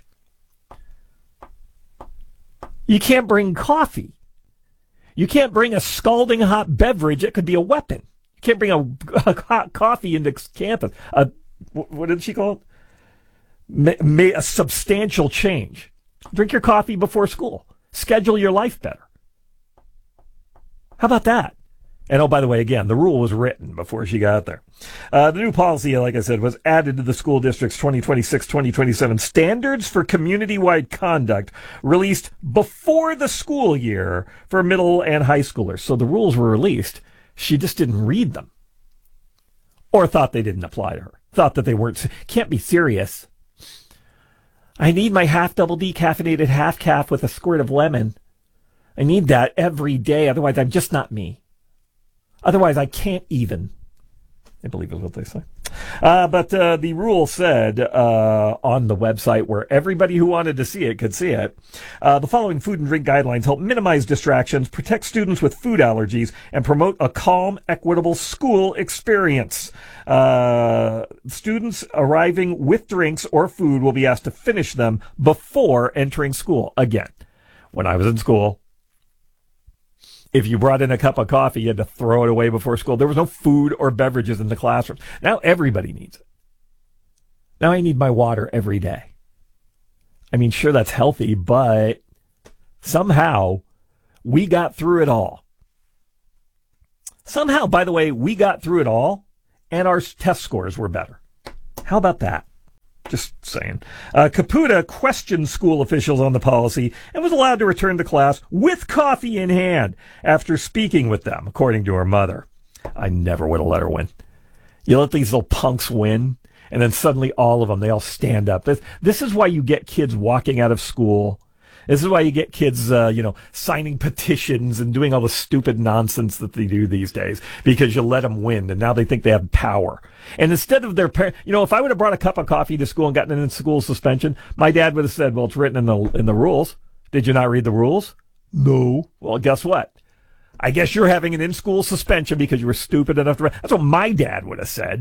You can't bring coffee. You can't bring a scalding hot beverage. It could be a weapon. You can't bring a hot coffee into campus. What did she call it? A substantial change. Drink your coffee before school. Schedule your life better. How about that? And oh, by the way, again, the rule was written before she got there. The new policy, like I said, was added to the school district's 2026-2027 standards for community-wide conduct released before the school year for middle and high schoolers. So the rules were released. She just didn't read them. Or thought they didn't apply to her. Thought that they weren't. Can't be serious. I need my half double decaffeinated half calf with a squirt of lemon. I need that every day. Otherwise, I'm just not me. Otherwise, I can't even. I believe is what they say. But the rule said on the website where everybody who wanted to see it could see it, the following food and drink guidelines help minimize distractions, protect students with food allergies, and promote a calm, equitable school experience. Students arriving with drinks or food will be asked to finish them before entering school. Again, when I was in school, if you brought in a cup of coffee, you had to throw it away before school. There was no food or beverages in the classroom. Now everybody needs it. Now I need my water every day. I mean, sure, that's healthy, but somehow we got through it all. Somehow, by the way, we got through it all, and our test scores were better. How about that? Just saying. Caputa questioned school officials on the policy and was allowed to return to class with coffee in hand after speaking with them, according to her mother. I never would have let her win. You let these little punks win, and then suddenly all of them, they all stand up. This is why you get kids walking out of school. This is why you get kids, signing petitions and doing all the stupid nonsense that they do these days, because you let them win, and now they think they have power. And instead of their parents, if I would have brought a cup of coffee to school and gotten an in-school suspension, my dad would have said, well, it's written in the rules. Did you not read the rules? No. Well, guess what? I guess you're having an in-school suspension because you were stupid enough to read. That's what my dad would have said.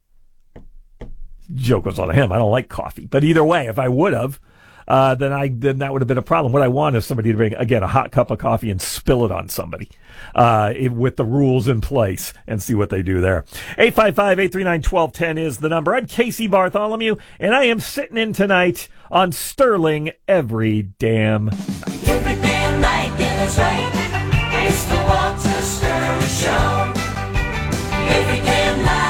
Joke was on him. I don't like coffee. But either way, if I would have, then that would have been a problem. What I want is somebody to bring, again, a hot cup of coffee and spill it on somebody with the rules in place and see what they do there. 855-839-1210 is the number. I'm Casey Bartholomew, and I am sitting in tonight on Sterling every damn night. Every damn night, yeah, that's right. It's the Walter Sterling Show. Every damn night.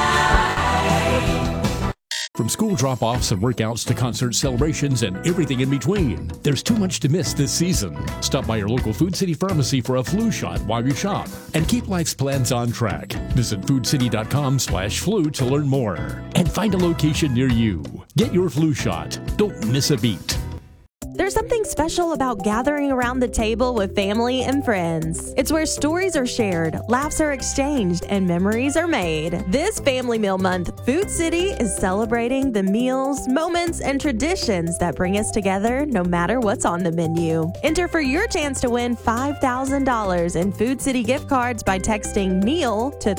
From school drop-offs and workouts to concert celebrations and everything in between, there's too much to miss this season. Stop by your local Food City pharmacy for a flu shot while you shop and keep life's plans on track. Visit foodcity.com/flu to learn more and find a location near you. Get your flu shot. Don't miss a beat. There's something special about gathering around the table with family and friends. It's where stories are shared, laughs are exchanged, and memories are made. This Family Meal Month, Food City is celebrating the meals, moments, and traditions that bring us together no matter what's on the menu. Enter for your chance to win $5,000 in Food City gift cards by texting MEAL to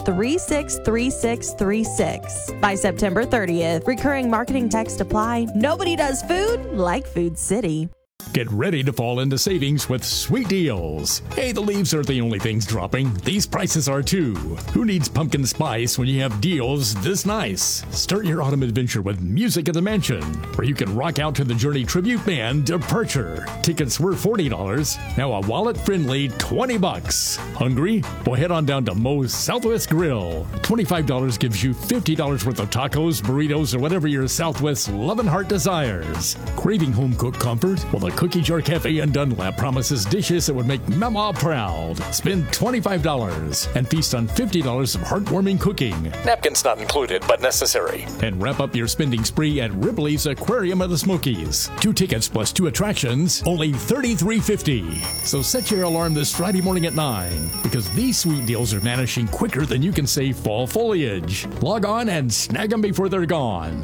363636 by September 30th. Recurring marketing text apply. Nobody does food like Food City. Get ready to fall into savings with sweet deals. Hey, the leaves aren't the only things dropping. These prices are too. Who needs pumpkin spice when you have deals this nice? Start your autumn adventure with Music at the Mansion, where you can rock out to the Journey tribute band Departure. Tickets were $40. Now a wallet-friendly $20. Hungry? Well, head on down to Moe's Southwest Grill. $25 gives you $50 worth of tacos, burritos, or whatever your Southwest loving heart desires. Craving home-cooked comfort? Well, the Cookie Jar Cafe in Dunlap promises dishes that would make Mama proud. Spend $25 and feast on $50 of heartwarming cooking. Napkins not included, but necessary. And wrap up your spending spree at Ripley's Aquarium of the Smokies. 2 tickets plus 2 attractions, only $33.50. So set your alarm this Friday morning at 9, because these sweet deals are vanishing quicker than you can save fall foliage. Log on and snag them before they're gone.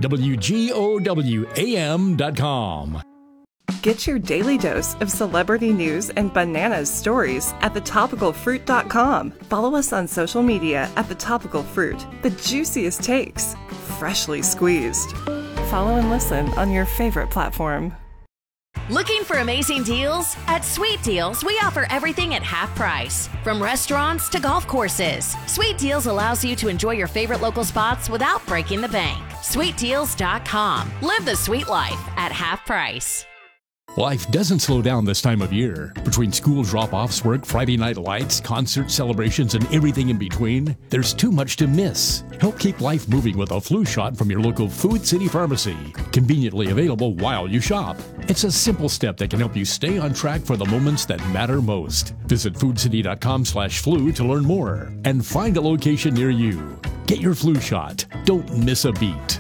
WGOWAM.com. Get your daily dose of celebrity news and bananas stories at thetopicalfruit.com. Follow us on social media at The Topical Fruit. The juiciest takes, freshly squeezed. Follow and listen on your favorite platform. Looking for amazing deals? At Sweet Deals, we offer everything at half price. From restaurants to golf courses, Sweet Deals allows you to enjoy your favorite local spots without breaking the bank. SweetDeals.com. Live the sweet life at half price. Life doesn't slow down this time of year. Between school drop-offs, work, Friday night lights, concert celebrations, and everything in between, there's too much to miss. Help keep life moving with a flu shot from your local Food City Pharmacy. Conveniently available while you shop. It's a simple step that can help you stay on track for the moments that matter most. Visit foodcity.com/flu to learn more and find a location near you. Get your flu shot. Don't miss a beat.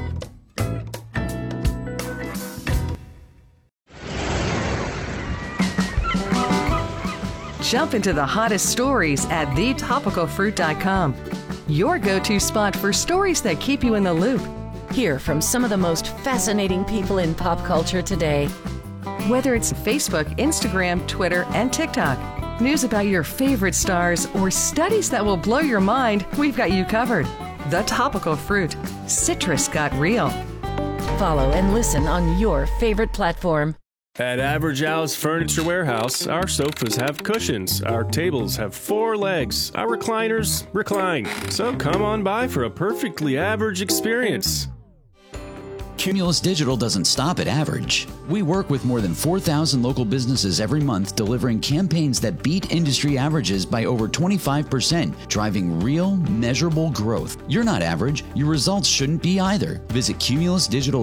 Jump into the hottest stories at thetopicalfruit.com. Your go-to spot for stories that keep you in the loop. Hear from some of the most fascinating people in pop culture today. Whether it's Facebook, Instagram, Twitter, and TikTok, news about your favorite stars, or studies that will blow your mind, we've got you covered. The Topical Fruit. Citrus got real. Follow and listen on your favorite platform. At Average Al's Furniture Warehouse, our sofas have cushions, our tables have 4 legs, our recliners recline. So come on by for a perfectly average experience. Cumulus Digital doesn't stop at average. We work with more than 4,000 local businesses every month, delivering campaigns that beat industry averages by over 25%, driving real, measurable growth. You're not average. Your results shouldn't be either. Visit Cumulus Digital.